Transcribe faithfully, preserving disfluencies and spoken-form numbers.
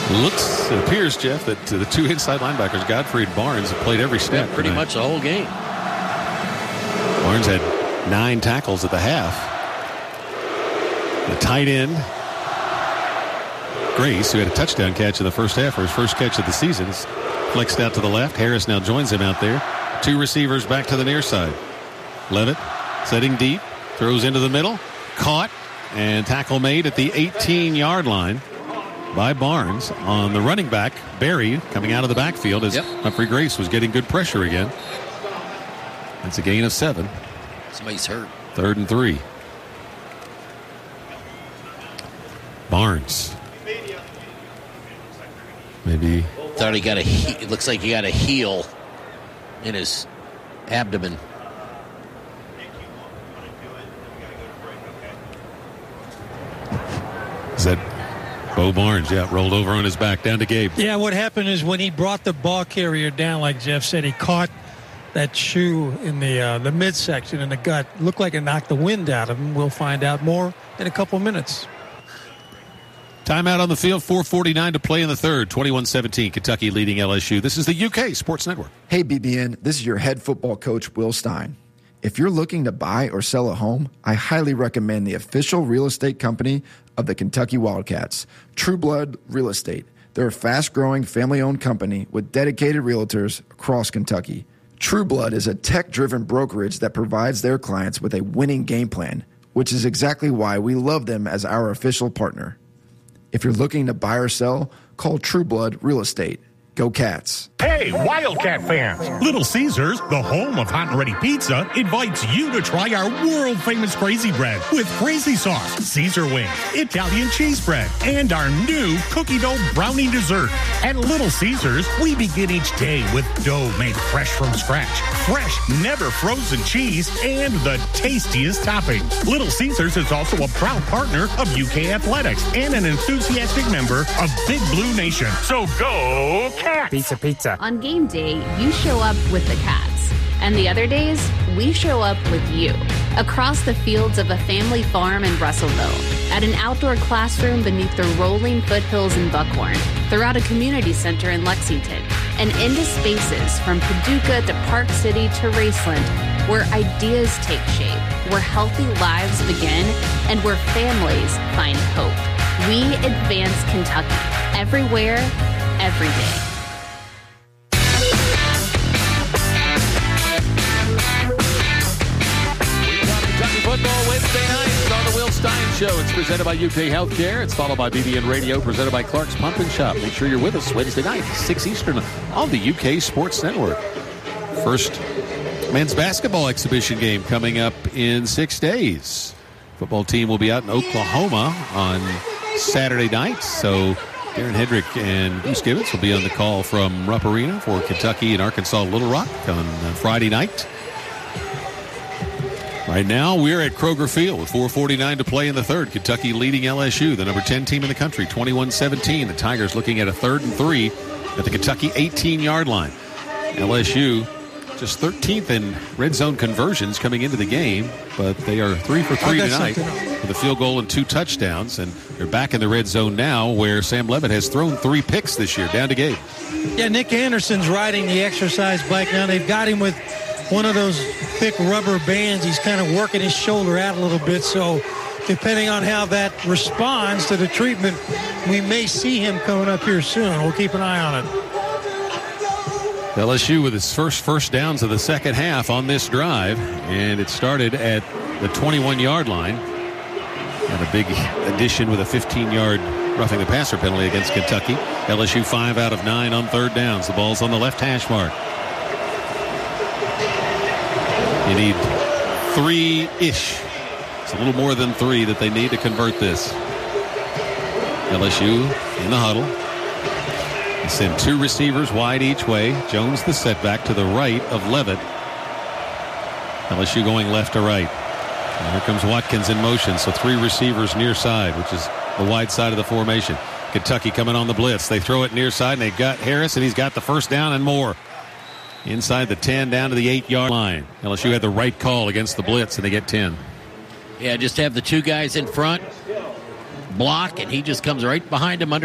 Looks, it appears, Jeff, that the two inside linebackers, Godfrey and Barnes, have played every step. Yeah, pretty tonight. much the whole game. Barnes had nine tackles at the half. The tight end, Grace, who had a touchdown catch in the first half for his first catch of the season, is flexed out to the left. Harris now joins him out there. Two receivers back to the near side. Levitt setting deep, throws into the middle, caught, and tackle made at the eighteen-yard line by Barnes on the running back, Barry, coming out of the backfield as yep. Humphrey Grace was getting good pressure again. That's a gain of seven. Somebody's hurt. Third and three. Barnes. Maybe. Thought he got a, he- it looks like he got a heel in his abdomen. Is that Bo Barnes? Yeah, rolled over on his back down to Gabe. Yeah, what happened is when he brought the ball carrier down, like Jeff said, he caught that shoe in the uh, the midsection in the gut. Looked like it knocked the wind out of him. We'll find out more in a couple minutes. Timeout on the field, four forty-nine to play in the third. twenty-one seventeen, Kentucky leading L S U. This is the U K Sports Network. Hey, B B N, this is your head football coach, Will Stein. If you're looking to buy or sell a home, I highly recommend the official real estate company of the Kentucky Wildcats, True Blood Real Estate. They're a fast-growing, family-owned company with dedicated realtors across Kentucky. True Blood is a tech-driven brokerage that provides their clients with a winning game plan, which is exactly why we love them as our official partner. If you're looking to buy or sell, call True Blood Real Estate. Go Cats. Hey, Wildcat fans! Little Caesars, the home of hot and ready pizza, invites you to try our world-famous Crazy Bread with crazy sauce, Caesar wings, Italian cheese bread, and our new cookie dough brownie dessert. At Little Caesars, we begin each day with dough made fresh from scratch, fresh, never frozen cheese, and the tastiest toppings. Little Caesars is also a proud partner of U K Athletics and an enthusiastic member of Big Blue Nation. So go Cats! Pizza, pizza. On game day, you show up with the Cats. And the other days, we show up with you. Across the fields of a family farm in Russellville, at an outdoor classroom beneath the rolling foothills in Buckhorn, throughout a community center in Lexington, and into spaces from Paducah to Park City to Raceland, where ideas take shape, where healthy lives begin, and where families find hope. We advance Kentucky, everywhere, every day. Football Wednesday nights on the Will Stein Show. It's presented by U K Healthcare. It's followed by B B N Radio, presented by Clark's Pump and Shop. Make sure you're with us Wednesday night, six Eastern, on the U K Sports Network. First men's basketball exhibition game coming up in six days. Football team will be out in Oklahoma on Saturday night. So Darren Hedrick and Bruce Gibbons will be on the call from Rupp Arena for Kentucky and Arkansas Little Rock on Friday night. Right now, we're at Kroger Field with four forty-nine to play in the third. Kentucky leading L S U, the number ten team in the country, twenty-one seventeen. The Tigers looking at a third and three at the Kentucky eighteen-yard line. L S U just thirteenth in red zone conversions coming into the game, but they are three for three tonight with a field goal and two touchdowns. And they're back in the red zone now where Sam Levitt has thrown three picks this year. Down to Gabe. Yeah, Nick Anderson's riding the exercise bike now. They've got him with one of those thick rubber bands. He's kind of working his shoulder out a little bit, so depending on how that responds to the treatment, we may see him coming up here soon. We'll keep an eye on it. L S U with its first first downs of the second half on this drive, and it started at the twenty-one-yard line. And a big addition with a fifteen-yard roughing the passer penalty against Kentucky. L S U five out of nine on third downs. The ball's on the left hash mark. You need three-ish. It's a little more than three that they need to convert this. L S U in the huddle. They send two receivers wide each way. Jones the setback to the right of Levitt. L S U going left to right. And here comes Watkins in motion. So three receivers near side, which is the wide side of the formation. Kentucky coming on the blitz. They throw it near side, and they've got Harris, and he's got the first down and more. Inside the ten, down to the eight-yard line. L S U had the right call against the blitz, and they get ten. Yeah, just have the two guys in front, block, and he just comes right behind him under